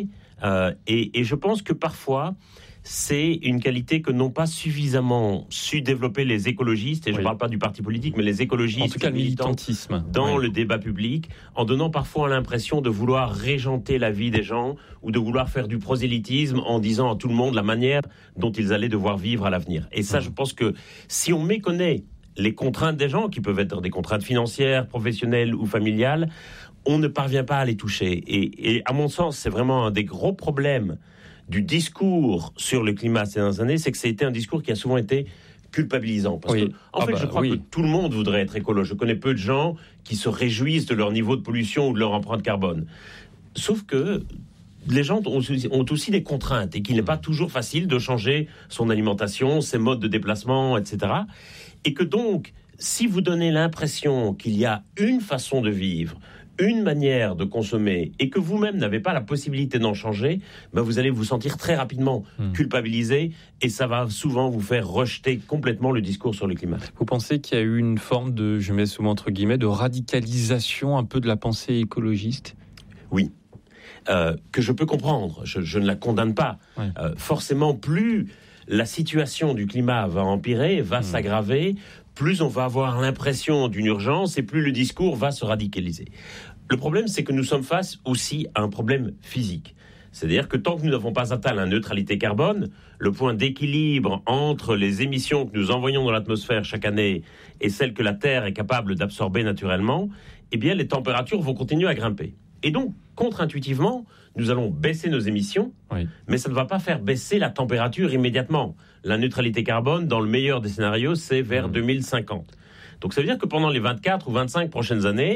euh, et, et je pense que parfois, c'est une qualité que n'ont pas suffisamment su développer les écologistes, et oui. je ne parle pas du parti politique, mais les écologistes, en tout cas le militantisme, dans oui. le débat public, en donnant parfois l'impression de vouloir régenter la vie des gens, ou de vouloir faire du prosélytisme en disant à tout le monde la manière dont ils allaient devoir vivre à l'avenir. Et ça, mmh. je pense que si on méconnaît les contraintes des gens, qui peuvent être des contraintes financières, professionnelles ou familiales, on ne parvient pas à les toucher. Et, et à mon sens, c'est vraiment un des gros problèmes du discours sur le climat ces dernières années, c'est que ça a été un discours qui a souvent été culpabilisant. Parce oui. que, en ah fait, bah, je crois oui. que tout le monde voudrait être écolo. Je connais peu de gens qui se réjouissent de leur niveau de pollution ou de leur empreinte carbone. Sauf que les gens ont aussi, ont aussi des contraintes et qu'il n'est pas toujours facile de changer son alimentation, ses modes de déplacement, et cetera. Et que donc, si vous donnez l'impression qu'il y a une façon de vivre, une manière de consommer, et que vous-même n'avez pas la possibilité d'en changer, ben vous allez vous sentir très rapidement mmh. culpabilisé, et ça va souvent vous faire rejeter complètement le discours sur le climat. Vous pensez qu'il y a eu une forme de, je mets souvent entre guillemets, de radicalisation un peu de la pensée écologiste ? Oui. Euh, que je peux comprendre, je, je ne la condamne pas. Ouais. Euh, forcément, plus la situation du climat va empirer, va mmh. s'aggraver, plus on va avoir l'impression d'une urgence et plus le discours va se radicaliser. Le problème, c'est que nous sommes face aussi à un problème physique. C'est-à-dire que tant que nous n'avons pas atteint la neutralité carbone, le point d'équilibre entre les émissions que nous envoyons dans l'atmosphère chaque année et celles que la Terre est capable d'absorber naturellement, eh bien les températures vont continuer à grimper. Et donc, contre-intuitivement, nous allons baisser nos émissions, oui. mais ça ne va pas faire baisser la température immédiatement. La neutralité carbone, dans le meilleur des scénarios, c'est vers mmh. deux mille cinquante. Donc ça veut dire que pendant les vingt-quatre ou vingt-cinq prochaines années,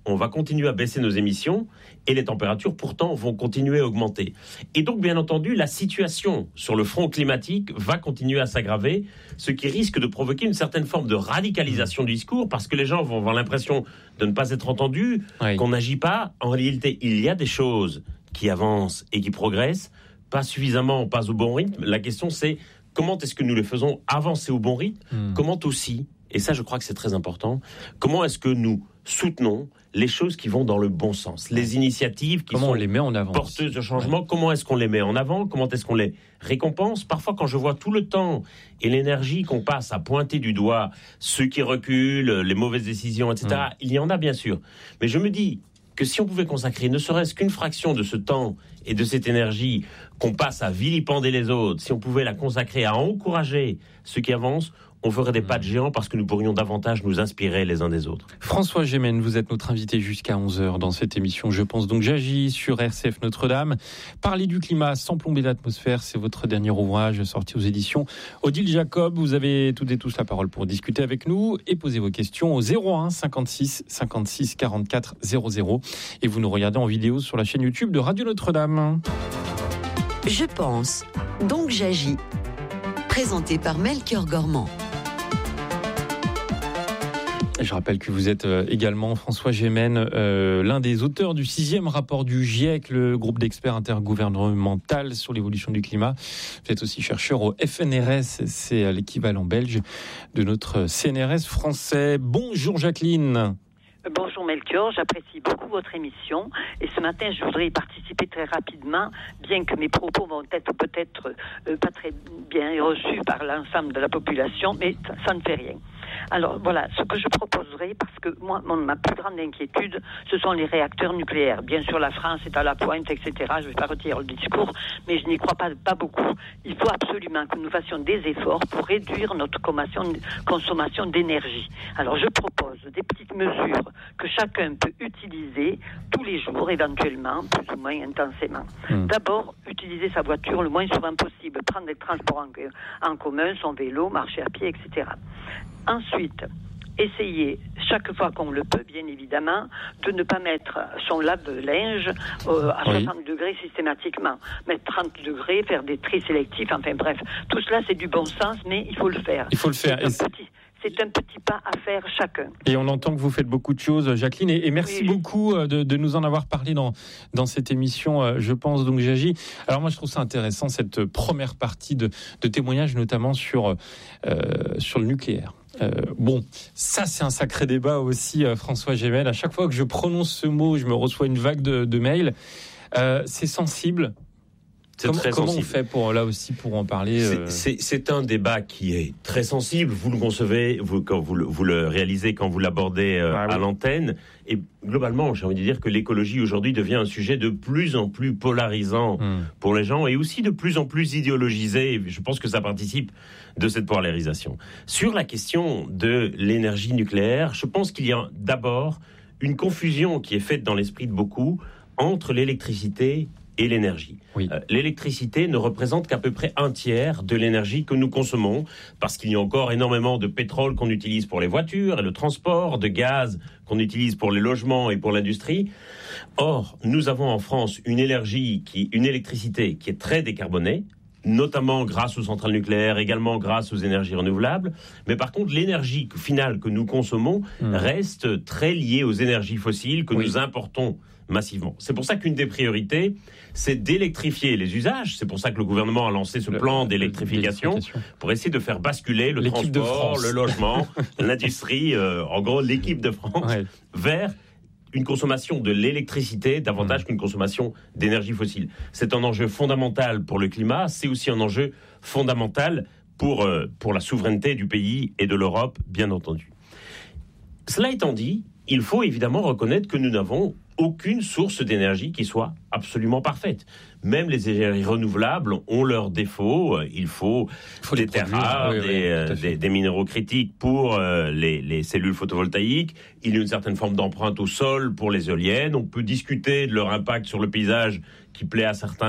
on va continuer à baisser nos émissions et les températures, pourtant, vont continuer à augmenter. Et donc, bien entendu, la situation sur le front climatique va continuer à s'aggraver, ce qui risque de provoquer une certaine forme de radicalisation du discours, parce que les gens vont avoir l'impression de ne pas être entendus, oui. qu'on n'agit pas. En réalité, il y a des choses qui avancent et qui progressent, pas suffisamment, pas au bon rythme. La question, c'est comment est-ce que nous les faisons avancer au bon rythme ? mmh. Comment aussi, et ça, je crois que c'est très important, comment est-ce que nous soutenons les choses qui vont dans le bon sens, les initiatives qui comment sont on les met en avant porteuses de changement, ouais. comment est-ce qu'on les met en avant, comment est-ce qu'on les récompense. Parfois, quand je vois tout le temps et l'énergie qu'on passe à pointer du doigt ceux qui reculent, les mauvaises décisions, et cetera, mmh. il y en a bien sûr. Mais je me dis que si on pouvait consacrer ne serait-ce qu'une fraction de ce temps et de cette énergie qu'on passe à vilipender les autres, si on pouvait la consacrer à encourager ceux qui avancent, on ferait des pas de géants parce que nous pourrions davantage nous inspirer les uns des autres. François Gémen, vous êtes notre invité jusqu'à onze heures dans cette émission Je pense donc j'agis sur R C F Notre-Dame. Parler du climat sans plomber l'atmosphère, c'est votre dernier ouvrage sorti aux éditions Odile Jacob. Vous avez toutes et tous la parole pour discuter avec nous et poser vos questions au zéro un cinquante-six cinquante-six quarante-quatre zéro zéro. Et vous nous regardez en vidéo sur la chaîne YouTube de Radio Notre-Dame. Je pense donc j'agis. Présenté par Melchior Gormand. Je rappelle que vous êtes également, François Gémen, euh, l'un des auteurs du sixième rapport du GIEC, le groupe d'experts intergouvernemental sur l'évolution du climat. Vous êtes aussi chercheur au F N R S, c'est l'équivalent belge de notre C N R S français. Bonjour Jacqueline. Bonjour Melchior, j'apprécie beaucoup votre émission et ce matin je voudrais y participer très rapidement, bien que mes propos vont être peut-être euh, pas très bien reçus par l'ensemble de la population, mais ça, ça ne fait rien. Alors voilà, ce que je proposerai, parce que moi, mon, ma plus grande inquiétude, ce sont les réacteurs nucléaires. Bien sûr, la France est à la pointe, et cetera. Je ne vais pas retirer le discours, mais je n'y crois pas, pas beaucoup. Il faut absolument que nous fassions des efforts pour réduire notre consommation d'énergie. Alors je propose des petites mesures que chacun peut utiliser tous les jours, éventuellement, plus ou moins intensément. Mmh. D'abord, utiliser sa voiture le moins souvent possible, prendre des transports en, en commun, son vélo, marcher à pied, et cetera. Ensuite, essayer, chaque fois qu'on le peut, bien évidemment, de ne pas mettre son lave-linge euh, à oui. soixante degrés systématiquement. Mettre trente degrés, faire des tris sélectifs, enfin bref. Tout cela, c'est du bon sens, mais il faut le faire. Il faut le faire. C'est un petit, c'est un petit pas à faire chacun. Et on entend que vous faites beaucoup de choses, Jacqueline, et, et merci oui. beaucoup de, de nous en avoir parlé dans, dans cette émission, je pense, donc j'agis. Alors moi, je trouve ça intéressant, cette première partie de, de témoignages, notamment sur, euh, sur le nucléaire. Euh, bon, ça c'est un sacré débat aussi, euh, François Gémen. À chaque fois que je prononce ce mot, je me reçois une vague de, de mails. Euh, c'est sensible. C'est comment, très comment sensible. on fait pour là aussi pour en parler euh... c'est, c'est, c'est un débat qui est très sensible. Vous le concevez, vous, quand vous le, vous le réalisez, quand vous l'abordez euh, ah, oui. à l'antenne. Et globalement, j'ai envie de dire que l'écologie aujourd'hui devient un sujet de plus en plus polarisant mmh. pour les gens et aussi de plus en plus idéologisé. Je pense que ça participe de cette polarisation. Sur la question de l'énergie nucléaire, je pense qu'il y a d'abord une confusion qui est faite dans l'esprit de beaucoup entre l'électricité et l'énergie. Oui. Euh, l'électricité ne représente qu'à peu près un tiers de l'énergie que nous consommons, parce qu'il y a encore énormément de pétrole qu'on utilise pour les voitures et le transport, de gaz qu'on utilise pour les logements et pour l'industrie. Or, nous avons en France une énergie, qui, une électricité qui est très décarbonée, notamment grâce aux centrales nucléaires, également grâce aux énergies renouvelables. Mais par contre, l'énergie finale que nous consommons mmh. reste très liée aux énergies fossiles que oui. nous importons massivement. C'est pour ça qu'une des priorités, c'est d'électrifier les usages. C'est pour ça que le gouvernement a lancé ce le, plan d'électrification, d'électrification pour essayer de faire basculer le l'équipe transport, le logement, l'industrie, euh, en gros l'équipe de France, ouais. vers une consommation de l'électricité davantage mmh. qu'une consommation d'énergie fossile. C'est un enjeu fondamental pour le climat, c'est aussi un enjeu fondamental pour, euh, pour la souveraineté du pays et de l'Europe, bien entendu. Cela étant dit, il faut évidemment reconnaître que nous n'avons aucune source d'énergie qui soit absolument parfaite. Même les énergies renouvelables ont leurs défauts. Il faut, il faut des terres rares, oui, des, oui, des, des minéraux critiques pour euh, les, les cellules photovoltaïques. Il y a une certaine forme d'empreinte au sol pour les éoliennes. On peut discuter de leur impact sur le paysage qui plaît à certains,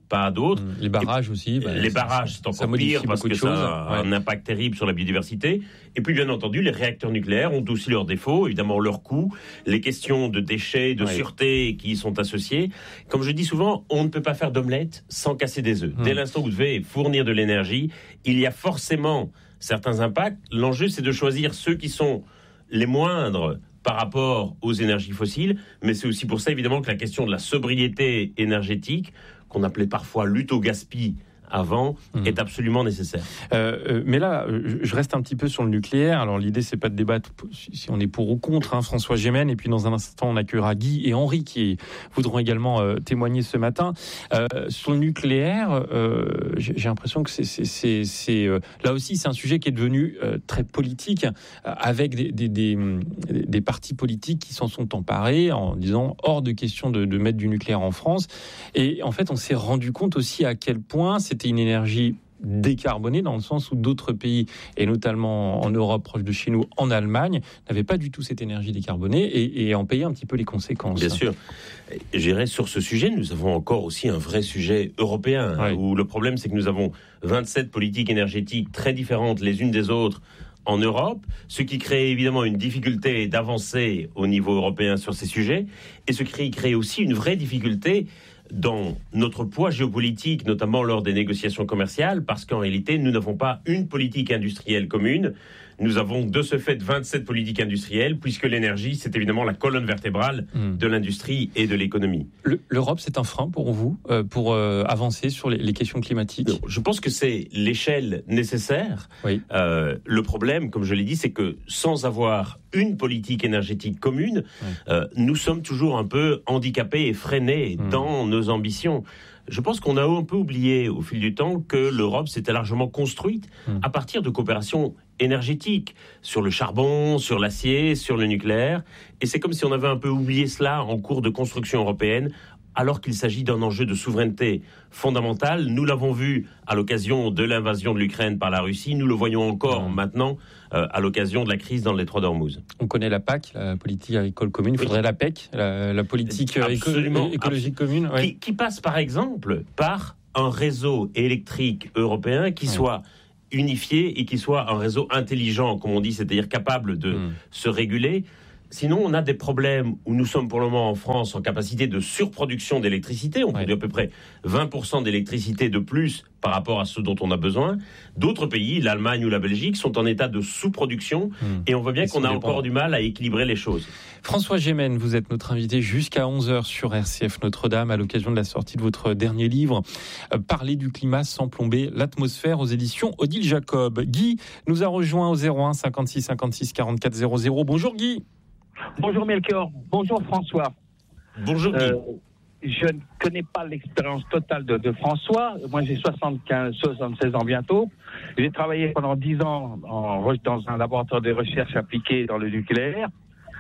pas à d'autres. Mmh. Les barrages et, aussi. Bah, les barrages, c'est encore pire parce que ça a ouais. un impact terrible sur la biodiversité. Et puis, bien entendu, les réacteurs nucléaires ont aussi leurs défauts, évidemment leurs coûts, les questions de déchets, de ouais. sûreté qui y sont associées. Comme je dis souvent, on ne peut pas faire d'omelette sans casser des œufs. Mmh. Dès l'instant où vous devez fournir de l'énergie, il y a forcément certains impacts. L'enjeu, c'est de choisir ceux qui sont les moindres par rapport aux énergies fossiles, mais c'est aussi pour ça, évidemment, que la question de la sobriété énergétique, qu'on appelait parfois lutte au gaspillage avant, mmh. est absolument nécessaire. Euh, euh, mais là, je reste un petit peu sur le nucléaire. Alors l'idée, c'est pas de débattre si on est pour ou contre, hein, François Gémen, et puis dans un instant, on accueillera Guy et Henri qui voudront également euh, témoigner ce matin. Euh, sur le nucléaire, euh, j'ai, j'ai l'impression que c'est, c'est, c'est, c'est euh, là aussi, c'est un sujet qui est devenu euh, très politique, euh, avec des, des, des, des partis politiques qui s'en sont emparés en disant hors de question de, de mettre du nucléaire en France. Et en fait, on s'est rendu compte aussi à quel point c'est C'était une énergie décarbonée dans le sens où d'autres pays, et notamment en Europe, proche de chez nous, en Allemagne, n'avaient pas du tout cette énergie décarbonée et, et en payaient un petit peu les conséquences. Bien sûr. J'irais sur ce sujet, nous avons encore aussi un vrai sujet européen, oui. où le problème, c'est que nous avons vingt-sept politiques énergétiques très différentes les unes des autres en Europe, ce qui crée évidemment une difficulté d'avancer au niveau européen sur ces sujets, et ce qui crée aussi une vraie difficulté dans notre poids géopolitique, notamment lors des négociations commerciales, parce qu'en réalité, nous n'avons pas une politique industrielle commune. Nous avons de ce fait vingt-sept politiques industrielles, puisque l'énergie, c'est évidemment la colonne vertébrale mmh. de l'industrie et de l'économie. Le, L'Europe, c'est un frein pour vous, euh, pour euh, avancer sur les, les questions climatiques ? Non, je pense que c'est l'échelle nécessaire. Oui. Euh, le problème, comme je l'ai dit, c'est que sans avoir une politique énergétique commune, oui. euh, nous sommes toujours un peu handicapés et freinés mmh. dans nos ambitions. Je pense qu'on a un peu oublié au fil du temps que l'Europe s'était largement construite mmh. à partir de coopérations énergétiques sur le charbon, sur l'acier, sur le nucléaire. Et c'est comme si on avait un peu oublié cela en cours de construction européenne, alors qu'il s'agit d'un enjeu de souveraineté fondamentale. Nous l'avons vu à l'occasion de l'invasion de l'Ukraine par la Russie. Nous le voyons encore mmh. maintenant euh, à l'occasion de la crise dans le détroit d'Ormuz. On connaît la P A C, la politique agricole commune. Il faudrait oui. la P E C, la, la politique éco- écologique commune. Ouais. Qui, qui passe par exemple par un réseau électrique européen qui ouais. soit unifié et qui soit un réseau intelligent, comme on dit, c'est-à-dire capable de mmh. se réguler. Sinon, on a des problèmes où nous sommes pour le moment en France en capacité de surproduction d'électricité. On produit ouais. à peu près vingt pour cent d'électricité de plus par rapport à ce dont on a besoin. D'autres pays, l'Allemagne ou la Belgique, sont en état de sous-production mmh. et on voit bien Ils qu'on a encore du mal à équilibrer les choses. François Gémen, vous êtes notre invité jusqu'à onze heures sur R C F Notre-Dame à l'occasion de la sortie de votre dernier livre euh, Parler du climat sans plomber l'atmosphère aux éditions Odile Jacob. Guy nous a rejoint au zéro un cinquante-six cinquante-six quarante-quatre zéro zéro. Bonjour Guy. Bonjour Melchior, bonjour François. Bonjour Guy. Euh, je ne connais pas l'expérience totale de, de François. Moi j'ai soixante-quinze, soixante-seize ans bientôt. J'ai travaillé pendant dix ans en, dans un laboratoire de recherche appliquée dans le nucléaire.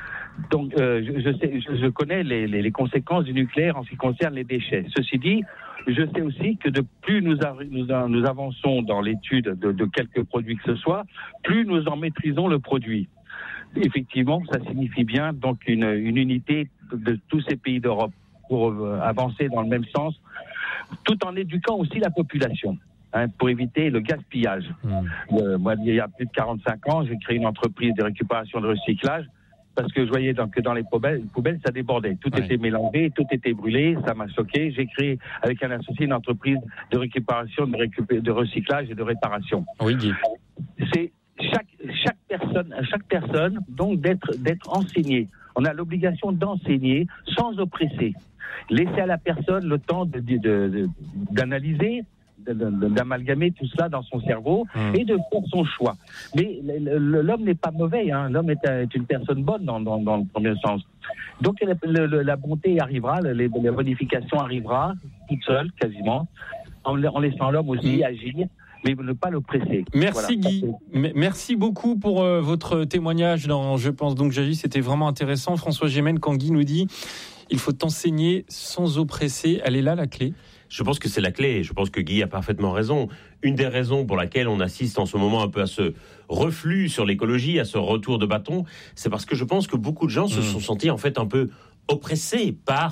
Donc euh, je, je, sais, je, je connais les, les, les conséquences du nucléaire en ce qui concerne les déchets. Ceci dit, je sais aussi que de plus nous, a, nous, nous avançons dans l'étude de, de quelques produits que ce soit, plus nous en maîtrisons le produit. Effectivement, ça signifie bien donc une, une unité de tous ces pays d'Europe pour euh, avancer dans le même sens, tout en éduquant aussi la population, hein, pour éviter le gaspillage. Mmh. Euh, moi, il y a plus de quarante-cinq ans, j'ai créé une entreprise de récupération de recyclage parce que je voyais donc que dans les poubelles, les poubelles, ça débordait. Tout ouais. était mélangé, tout était brûlé, ça m'a choqué. J'ai créé avec un associé une entreprise de récupération, de, récupé- de recyclage et de réparation. Oui, Guy. C'est chaque chaque personne, chaque personne donc d'être d'être enseignée. On a l'obligation d'enseigner sans oppresser. Laisser à la personne le temps de, de, de, d'analyser, de, de, d'amalgamer tout cela dans son cerveau mmh. et de faire son choix. Mais l'homme n'est pas mauvais, hein. L'homme est, est une personne bonne dans, dans, dans le premier sens. Donc la, la, la bonté arrivera, la, la modification arrivera toute seule quasiment, en, en laissant l'homme aussi mmh. agir. Mais ne pas le presser. Merci voilà. Guy. M- merci beaucoup pour euh, votre témoignage dans Je pense donc j'agis. C'était vraiment intéressant. François Gémen, quand Guy nous dit il faut enseigner sans oppresser, elle est là la clé. Je pense que c'est la clé. Je pense que Guy a parfaitement raison. Une des raisons pour laquelle on assiste en ce moment un peu à ce reflux sur l'écologie, à ce retour de bâton, c'est parce que je pense que beaucoup de gens mmh. se sont sentis en fait un peu oppressés par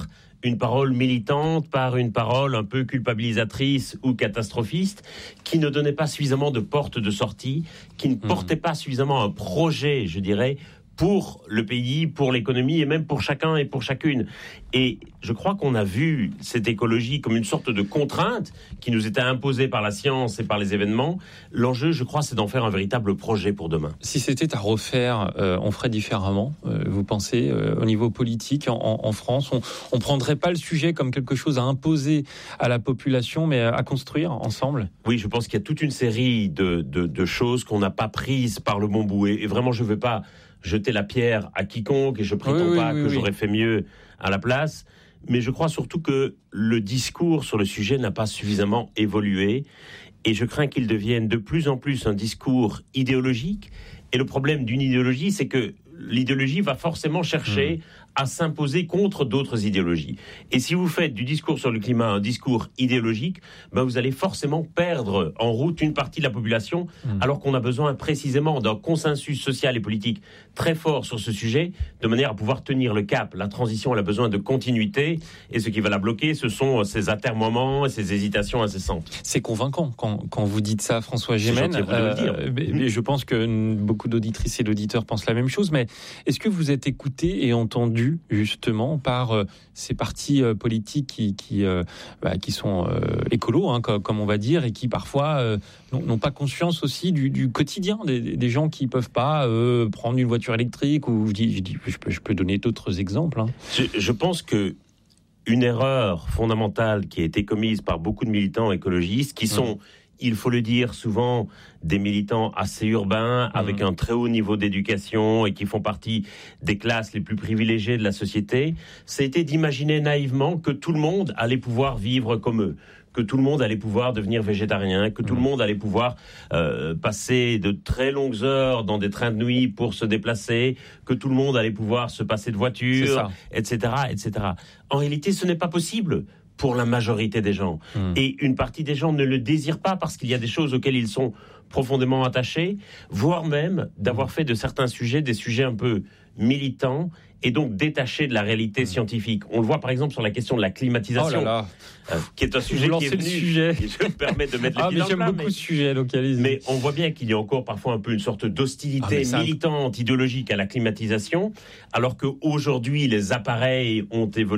une parole militante, par une parole un peu culpabilisatrice ou catastrophiste, qui ne donnait pas suffisamment de portes de sortie, qui ne mmh. portait pas suffisamment un projet, je dirais, pour le pays, pour l'économie et même pour chacun et pour chacune. Et je crois qu'on a vu cette écologie comme une sorte de contrainte qui nous était imposée par la science et par les événements. L'enjeu, je crois, c'est d'en faire un véritable projet pour demain. Si c'était à refaire, euh, on ferait différemment, euh, vous pensez, euh, au niveau politique en, en France, on ne prendrait pas le sujet comme quelque chose à imposer à la population, mais à construire ensemble? Oui, je pense qu'il y a toute une série de, de, de choses qu'on n'a pas prises par le bon bout. Et, et vraiment, je ne veux pas jeter la pierre à quiconque et je prétends oui, pas oui, oui, que oui. j'aurais fait mieux à la place, mais je crois surtout que le discours sur le sujet n'a pas suffisamment évolué et je crains qu'il devienne de plus en plus un discours idéologique. Et le problème d'une idéologie, c'est que l'idéologie va forcément chercher mmh. à s'imposer contre d'autres idéologies. Et si vous faites du discours sur le climat un discours idéologique, ben vous allez forcément perdre en route une partie de la population, mmh. alors qu'on a besoin précisément d'un consensus social et politique très fort sur ce sujet, de manière à pouvoir tenir le cap. La transition, elle a besoin de continuité, et ce qui va la bloquer, ce sont ces atermoiements et ces hésitations incessantes. C'est convaincant quand, quand vous dites ça, François Gémen. Euh, mais, mais je pense que beaucoup d'auditrices et d'auditeurs pensent la même chose, mais est-ce que vous êtes écouté et entendu justement par euh, ces partis euh, politiques qui, qui, euh, bah, qui sont euh, écolos, hein, comme, comme on va dire, et qui parfois euh, n'ont, n'ont pas conscience aussi du, du quotidien des, des gens qui ne peuvent pas euh, prendre une voiture électrique, ou je, dis, je, dis, je, peux, je peux donner d'autres exemples. Hein. Je, je pense que une erreur fondamentale qui a été commise par beaucoup de militants écologistes qui sont... Mmh. Il faut le dire, souvent des militants assez urbains, mmh. avec un très haut niveau d'éducation et qui font partie des classes les plus privilégiées de la société, c'était d'imaginer naïvement que tout le monde allait pouvoir vivre comme eux, que tout le monde allait pouvoir devenir végétarien, que tout mmh. le monde allait pouvoir euh, passer de très longues heures dans des trains de nuit pour se déplacer, que tout le monde allait pouvoir se passer de voiture, et cetera, et cetera. En réalité, ce n'est pas possible pour la majorité des gens. Mmh. Et une partie des gens ne le désirent pas parce qu'il y a des choses auxquelles ils sont profondément attachés, voire même d'avoir fait de certains sujets des sujets un peu militants et donc détachés de la réalité mmh. scientifique. On le voit par exemple sur la question de la climatisation, oh là là. Euh, qui est un sujet qui est venu, sujet. qui je me permets de mettre les ah, pieds mais dans j'aime le plat, beaucoup mais, ce sujet, localisé. Mais on voit bien qu'il y a encore parfois un peu une sorte d'hostilité ah, militante, idéologique à la climatisation, alors qu'aujourd'hui les appareils ont évolué